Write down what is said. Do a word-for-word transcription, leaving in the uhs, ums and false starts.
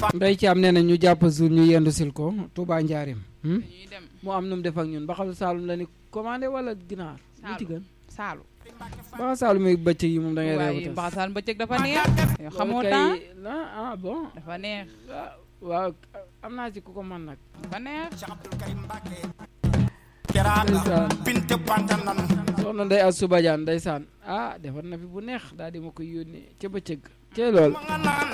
Mbaye Thiam nee na ñu jàpp jour ñu yendu sil ko Touba Njaarim dañuy dem mu am nu mu def ak ñun baxal Saalum la ni commandé wala ginaar lu ci gën Saalu baxal Saalum yi bëccëg yi moom da ngay waaye reew Baxal Saalum bëccëg dafa neex yow xamoo temps ah bon dafa neex waaw am naa ci ku ko man nag dafa neex soxna Ndeye Assou Badiane ndeysaan ah defar na fi bu neex daal di ma koy yónnee ca bëccëg cee lool